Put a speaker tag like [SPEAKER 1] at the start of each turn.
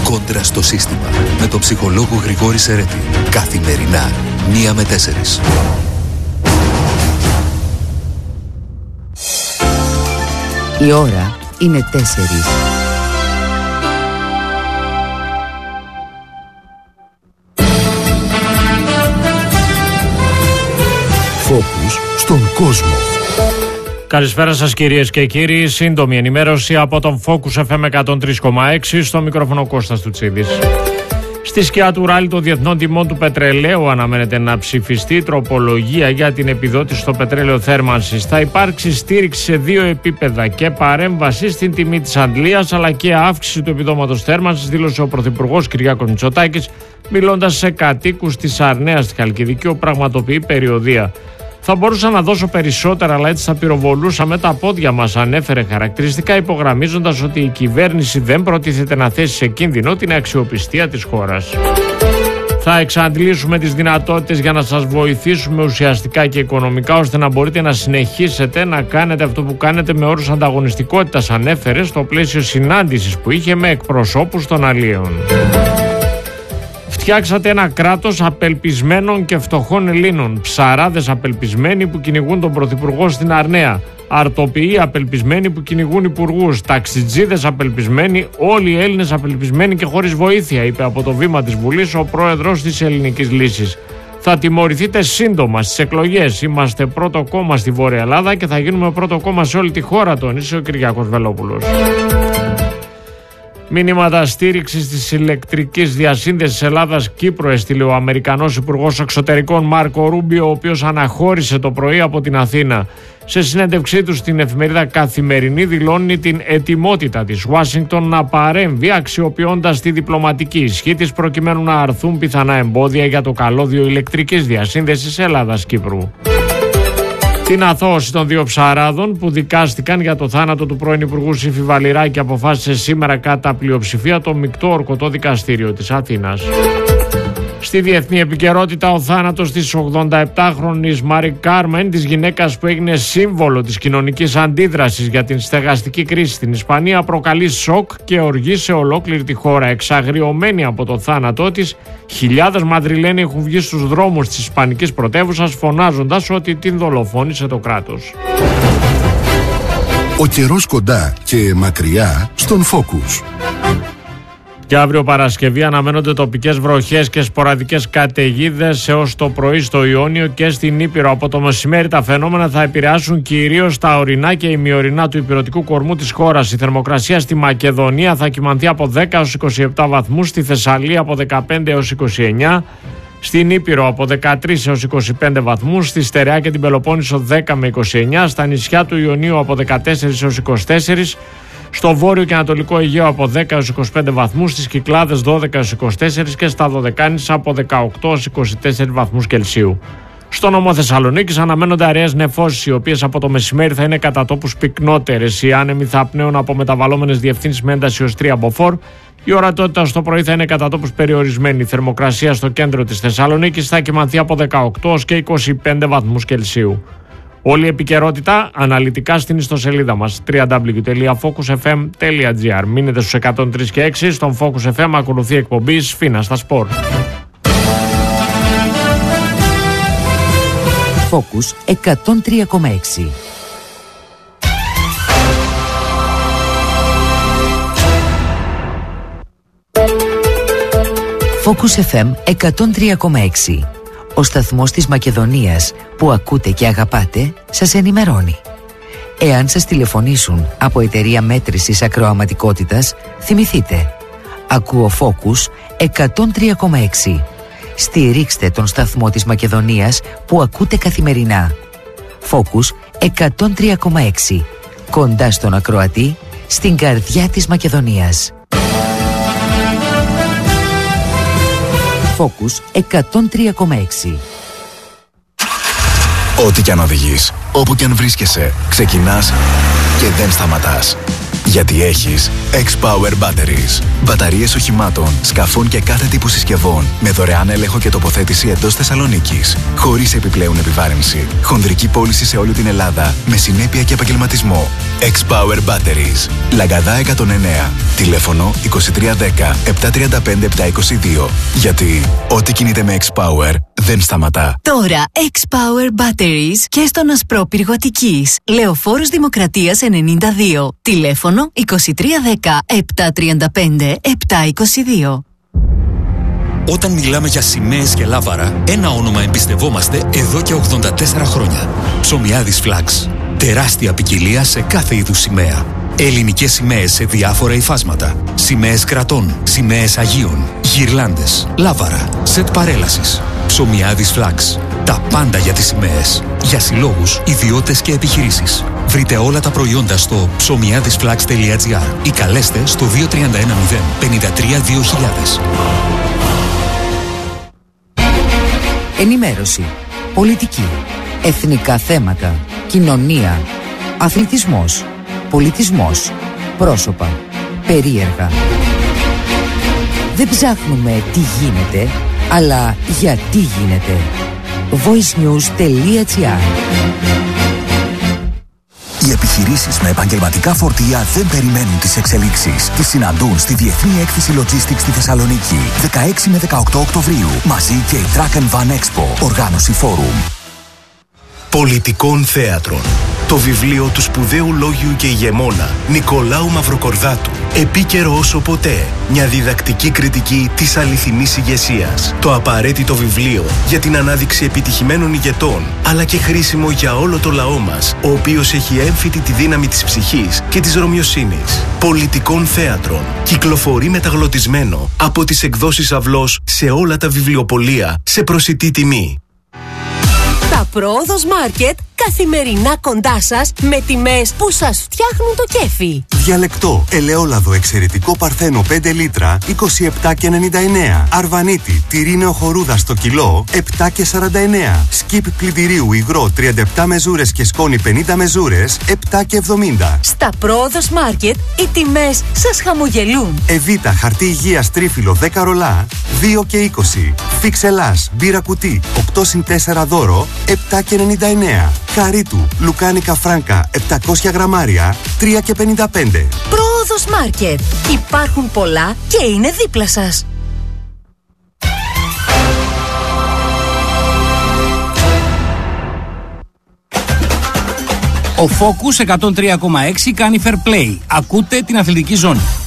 [SPEAKER 1] Κόντρα στο σύστημα. Με τον ψυχολόγο Γρηγόρη Σερέτη. Καθημερινά, 1 με 4.
[SPEAKER 2] Η ώρα είναι 4.
[SPEAKER 1] Φόκους στον κόσμο.
[SPEAKER 3] Καλησπέρα σας κυρίες και κύριοι. Σύντομη ενημέρωση από τον Focus FM 103,6. Στο μικρόφωνο Κώστας Τουτσίδης. Στη σκιά του ράλι των διεθνών τιμών του πετρελαίου αναμένεται να ψηφιστεί τροπολογία για την επιδότηση στο πετρέλαιο θέρμανσης. Θα υπάρξει στήριξη σε 2 επίπεδα και παρέμβαση στην τιμή της αντλίας αλλά και αύξηση του επιδόματος θέρμανσης, δήλωσε ο Πρωθυπουργός Κυριάκος Μητσοτάκης, μιλώντας σε κατοίκους της Αρνέας στη Χαλκιδική, όπου πραγματοποιεί περιοδεία. Θα μπορούσα να δώσω περισσότερα, αλλά έτσι θα πυροβολούσα με τα πόδια μας, ανέφερε χαρακτηριστικά, υπογραμμίζοντας ότι η κυβέρνηση δεν προτίθεται να θέσει σε κίνδυνο την αξιοπιστία της χώρας. Θα εξαντλήσουμε τις δυνατότητες για να σας βοηθήσουμε ουσιαστικά και οικονομικά, ώστε να μπορείτε να συνεχίσετε να κάνετε αυτό που κάνετε με όρους ανταγωνιστικότητας, ανέφερε στο πλαίσιο συνάντησης που είχε με εκπροσώπους των αλλιέων. Φτιάξατε ένα κράτος απελπισμένων και φτωχών Ελλήνων. Ψαράδες απελπισμένοι που κυνηγούν τον Πρωθυπουργό στην Αρνέα. Αρτοποιοί απελπισμένοι που κυνηγούν υπουργούς. Ταξιτζίδες απελπισμένοι. Όλοι οι Έλληνες απελπισμένοι και χωρίς βοήθεια, είπε από το βήμα της Βουλής ο πρόεδρος της Ελληνικής Λύσης. Θα τιμωρηθείτε σύντομα στις εκλογές. Είμαστε πρώτο κόμμα στη Βόρεια Ελλάδα και θα γίνουμε πρώτο κόμμα σε όλη τη χώρα, τόνισε ο Κυριάκος Βελόπουλος. Μήνυματα στήριξης της ηλεκτρικής διασύνδεσης Ελλάδας-Κύπρου έστειλε ο Αμερικανός Υπουργός Εξωτερικών Μάρκο Ρούμπιο, ο οποίος αναχώρησε το πρωί από την Αθήνα. Σε συνέντευξή του στην εφημερίδα Καθημερινή δηλώνει την ετοιμότητα της Ουάσιγκτον να παρέμβει, αξιοποιώντας τη διπλωματική ισχύ της προκειμένου να αρθούν πιθανά εμπόδια για το καλώδιο ηλεκτρικής διασύνδεσης Ελλάδας-Κύπρου. Την αθώωση των 2 ψαράδων που δικάστηκαν για το θάνατο του πρώην Υπουργού Σύφη Βαλιράκη αποφάσισε σήμερα κατά πλειοψηφία το μεικτό ορκωτό δικαστήριο της Αθήνας. Στη διεθνή επικαιρότητα, ο θάνατος της 87χρονης Μάρι Κάρμεν, της γυναίκας που έγινε σύμβολο της κοινωνικής αντίδρασης για την στεγαστική κρίση στην Ισπανία, προκαλεί σοκ και οργή σε ολόκληρη τη χώρα. Εξαγριωμένη από το θάνατό της, χιλιάδες Μαδριλένοι έχουν βγει στους δρόμους της ισπανικής πρωτεύουσας φωνάζοντας ότι την δολοφόνησε το κράτος.
[SPEAKER 1] Ο καιρός κοντά και μακριά στον Focus.
[SPEAKER 3] Και αύριο Παρασκευή αναμένονται τοπικές βροχές και σποραδικές καταιγίδες έως το πρωί στο Ιόνιο και στην Ήπειρο. Από το μεσημέρι τα φαινόμενα θα επηρεάσουν κυρίως τα ορεινά και ημιορεινά του υπηρετικού κορμού της χώρας. Η θερμοκρασία στη Μακεδονία θα κυμανθεί από 10 έως 27 βαθμούς, στη Θεσσαλία από 15 έως 29, στην Ήπειρο από 13 έως 25 βαθμούς, στη Στερεά και την Πελοπόννησο 10 με 29, στα νησιά του Ιωνίου από 14 έως 24, στο βόρειο και ανατολικό Αιγαίο από 10 έως 25 βαθμούς, στις Κυκλάδες 12 έως 24 και στα Δωδεκάνησα από 18 έως 24 βαθμούς Κελσίου. Στο νομό Θεσσαλονίκης αναμένονται αραιές νεφώσεις, οι οποίες από το μεσημέρι θα είναι κατά τόπους πυκνότερες. Οι άνεμοι θα πνέουν από μεταβαλλόμενες διευθύνσεις με ένταση ως 3 μποφόρ. Η ορατότητα στο πρωί θα είναι κατά τόπους περιορισμένη. Η θερμοκρασία στο κέντρο της Θεσσαλονίκης θα κυμανθεί από 18 έως και 25 βαθμούς Κελσίου. Όλη η επικαιρότητα αναλυτικά στην ιστοσελίδα μας www.focusfm.gr. Μείνετε στους 103 και 6. Στον Focus FM ακολουθεί εκπομπή Σφίνα στα Σπορ.
[SPEAKER 2] Focus 103,6. Focus FM 103,6. Ο σταθμός της Μακεδονίας που ακούτε και αγαπάτε σας ενημερώνει. Εάν σας τηλεφωνήσουν από εταιρεία μέτρησης ακροαματικότητας, θυμηθείτε. Ακούω Focus 103,6. Στηρίξτε τον σταθμό της Μακεδονίας που ακούτε καθημερινά. Focus 103,6. Κοντά στον ακροατή, στην καρδιά της Μακεδονίας. Focus 103,6.
[SPEAKER 4] Ό,τι κι αν οδηγείς, όπου κι αν βρίσκεσαι, ξεκινάς και δεν σταματάς. Γιατί έχεις X-Power Batteries. Μπαταρίες οχημάτων, σκαφών και κάθε τύπου συσκευών με δωρεάν έλεγχο και τοποθέτηση εντός Θεσσαλονίκης. Χωρίς επιπλέον επιβάρυνση. Χονδρική πώληση σε όλη την Ελλάδα με συνέπεια και επαγγελματισμό. X-Power Batteries. Λαγκαδά 109. Τηλέφωνο 2310 735 722. Γιατί ό,τι κινείται με X-Power δεν σταματά.
[SPEAKER 5] Τώρα X-Power Batteries και στον Ασπρόπυργο Αττικής. Λεωφόρος Δημοκρατίας 92. Τηλέφωνο 2310 735 722.
[SPEAKER 6] Όταν μιλάμε για σημαίες και λάβαρα, ένα όνομα εμπιστευόμαστε εδώ και 84 χρόνια. Ψωμιάδης Flags. Τεράστια ποικιλία σε κάθε είδους σημαία. Ελληνικές σημαίες σε διάφορα υφάσματα. Σημαίες κρατών, σημαίες Αγίων, γυρλάντες, λάβαρα, σετ παρέλασης. Ψωμιάδης Flags. Τα πάντα για τις σημαίες. Για συλλόγους, ιδιώτες και επιχειρήσεις. Βρείτε όλα τα προϊόντα στο ψωμιάδισflags.gr ή καλέστε στο 2310 53 2000.
[SPEAKER 2] Ενημέρωση, πολιτική, εθνικά θέματα, κοινωνία, αθλητισμός, πολιτισμός, πρόσωπα, περίεργα. Δεν ψάχνουμε τι γίνεται, αλλά γιατί γίνεται. voicenews.gr.
[SPEAKER 4] Οι επιχειρήσεις με επαγγελματικά φορτία δεν περιμένουν τις εξελίξεις. Τις συναντούν στη Διεθνή Έκθεση Logistics στη Θεσσαλονίκη, 16 με 18 Οκτωβρίου. Μαζί και η Truck and Van Expo, οργάνωση Forum.
[SPEAKER 7] Πολιτικών θέατρων. Το βιβλίο του σπουδαίου λόγιου και ηγεμόνα Νικολάου Μαυροκορδάτου. Επίκαιρο όσο ποτέ. Μια διδακτική κριτική της αληθινής ηγεσίας. Το απαραίτητο βιβλίο για την ανάδειξη επιτυχημένων ηγετών, αλλά και χρήσιμο για όλο το λαό μας, ο οποίος έχει έμφυτη τη δύναμη της ψυχής και της ρωμιοσύνης. Πολιτικών θέατρων. Κυκλοφορεί μεταγλωτισμένο από τις εκδόσεις Αυλός σε όλα τα βιβλιοπωλεία σε προσιτή τιμή.
[SPEAKER 8] Τα Πρόοδος Μάρκετ καθημερινά κοντά σας με τιμές που σας φτιάχνουν το κέφι.
[SPEAKER 9] Διαλεκτό, ελαιόλαδο εξαιρετικό παρθένο 5 λίτρα 27,99. Αρβανίτη, τυρί νεοχορούδα στο κιλό 7,49. Σκιπ πλυντηρίου υγρό 37 μεζούρες και σκόνη 50 μεζούρες 7,70.
[SPEAKER 8] Στα Πρόοδος Μάρκετ οι τιμές σας χαμογελούν.
[SPEAKER 9] Εβίτα χαρτί υγείας τρίφυλλο 10 ρολά 2,20. Φίξελάς μπύρα κουτί 8+4 δώρο 7,99. Χαρίτου, λουκάνικα φράνκα 700 γραμμάρια 3,55.
[SPEAKER 8] Πρόοδος Μάρκετ. Υπάρχουν πολλά και είναι δίπλα σας.
[SPEAKER 10] Ο Focus 103,6 κάνει fair play. Ακούτε την αθλητική ζώνη.